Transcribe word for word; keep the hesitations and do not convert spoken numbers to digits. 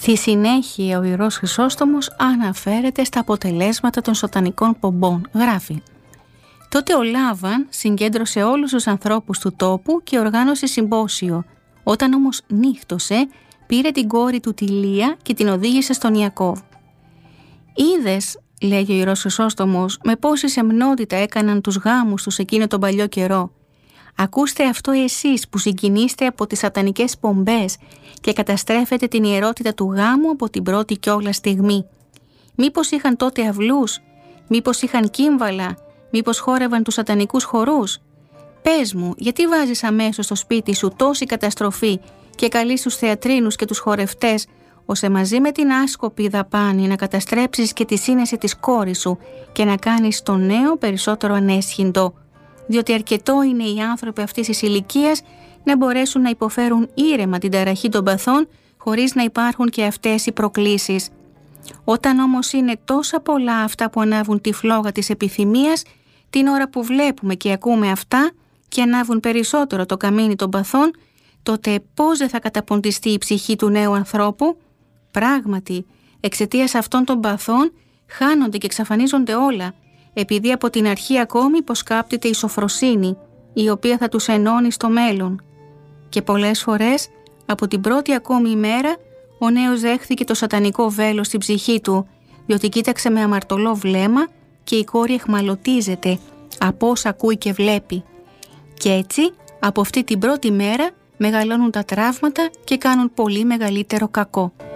Στη συνέχεια ο Ιερός Χρυσόστομος αναφέρεται στα αποτελέσματα των σατανικών πομπών. Γράφει: «Τότε ο Λάβαν συγκέντρωσε όλους τους ανθρώπους του τόπου και οργάνωσε συμπόσιο. Όταν όμως νύχτωσε, πήρε την κόρη του τη Λεία και την οδήγησε στον Ιακώβ. Είδες, λέγει ο Ιερός Χρυσόστομος, με πόση σεμνότητα έκαναν τους γάμους τους εκείνο τον παλιό καιρό. Ακούστε αυτό εσείς που συγκινείστε από τις σατανικές πομπές και καταστρέφετε την ιερότητα του γάμου από την πρώτη κιόλα στιγμή. Μήπως είχαν τότε αυλούς, μήπως είχαν κύμβαλα, μήπως χόρευαν τους σατανικούς χορούς? Πες μου, γιατί βάζεις αμέσως στο σπίτι σου τόση καταστροφή και καλείς τους θεατρίνους και τους χορευτές, ώστε μαζί με την άσκοπη δαπάνη να καταστρέψεις και τη σύνεση της κόρης σου και να κάνεις τον νέο περισσότερο ανέσχυντο, διότι αρκετό είναι οι άνθρωποι αυτής της ηλικίας να μπορέσουν να υποφέρουν ήρεμα την ταραχή των παθών χωρίς να υπάρχουν και αυτές οι προκλήσεις. Όταν όμως είναι τόσα πολλά αυτά που ανάβουν τη φλόγα της επιθυμίας, την ώρα που βλέπουμε και ακούμε αυτά και ανάβουν περισσότερο το καμίνι των παθών, τότε πώς δεν θα καταποντιστεί η ψυχή του νέου ανθρώπου? Πράγματι, εξαιτίας αυτών των παθών χάνονται και εξαφανίζονται όλα, επειδή από την αρχή ακόμη υποσκάπτεται η σοφροσύνη, η οποία θα τους ενώνει στο μέλλον. Και πολλές φορές, από την πρώτη ακόμη ημέρα, ο νέος δέχθηκε το σατανικό βέλος στην ψυχή του, διότι κοίταξε με αμαρτωλό βλέμμα και η κόρη εχμαλωτίζεται από όσα ακούει και βλέπει. Και έτσι, από αυτή την πρώτη μέρα, μεγαλώνουν τα τραύματα και κάνουν πολύ μεγαλύτερο κακό.